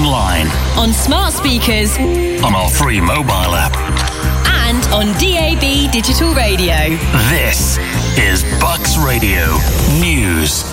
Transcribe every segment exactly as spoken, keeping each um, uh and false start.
online, on smart speakers, on our free mobile app, and on D A B digital radio. This is Bucks Radio News.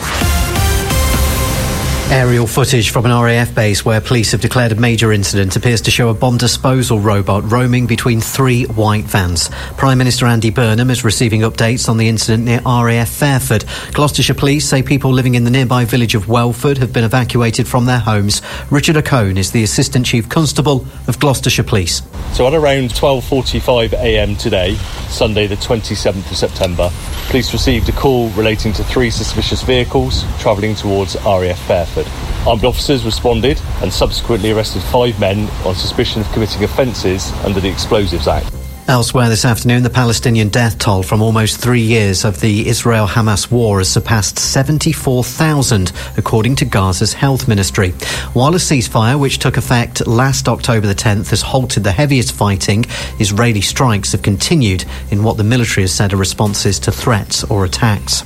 Aerial footage from an R A F base where police have declared a major incident appears to show a bomb disposal robot roaming between three white vans. Prime Minister Andy Burnham is receiving updates on the incident near R A F Fairford. Gloucestershire police say people living in the nearby village of Welford have been evacuated from their homes. Richard O'Cone is the Assistant Chief Constable of Gloucestershire Police. So at around twelve forty-five a m today, Sunday the twenty-seventh of September, police received a call relating to three suspicious vehicles travelling towards R A F Fairford. Armed officers responded and subsequently arrested five men on suspicion of committing offences under the Explosives Act. Elsewhere this afternoon, the Palestinian death toll from almost three years of the Israel-Hamas war has surpassed seventy-four thousand, according to Gaza's health ministry. While a ceasefire, which took effect last October the tenth, has halted the heaviest fighting, Israeli strikes have continued in what the military has said are responses to threats or attacks.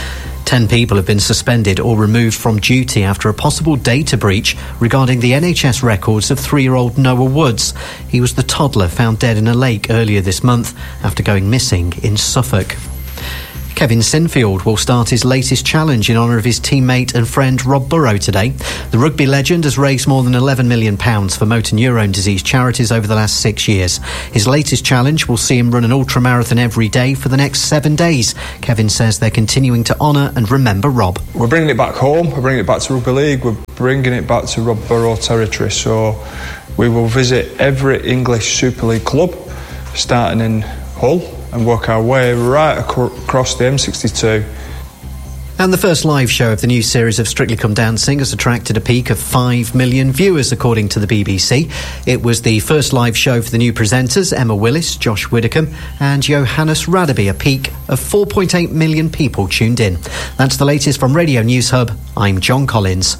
Ten people have been suspended or removed from duty after a possible data breach regarding the N H S records of three-year-old Noah Woods. He was the toddler found dead in a lake earlier this month after going missing in Suffolk. Kevin Sinfield will start his latest challenge in honour of his teammate and friend Rob Burrow today. The rugby legend has raised more than eleven million pounds for motor neurone disease charities over the last six years. His latest challenge will see him run an ultramarathon every day for the next seven days. Kevin says they're continuing to honour and remember Rob. We're bringing it back home, we're bringing it back to Rugby League, we're bringing it back to Rob Burrow territory. So we will visit every English Super League club, starting in Hull, and work our way right ac- across the M sixty-two. And the first live show of the new series of Strictly Come Dancing has attracted a peak of five million viewers, according to the B B C. It was the first live show for the new presenters, Emma Willis, Josh Widdicombe and Johannes Radaby. A peak of four point eight million people tuned in. That's the latest from Radio News Hub. I'm John Collins.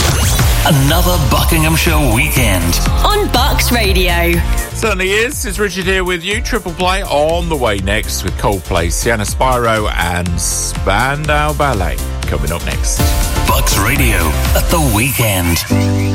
Another Buckinghamshire weekend on Bucks Radio. Certainly is. It's Richard here with you. Triple play on the way next with Coldplay, Sienna Spyro and Spandau Ballet coming up next. Bucks Radio at the weekend.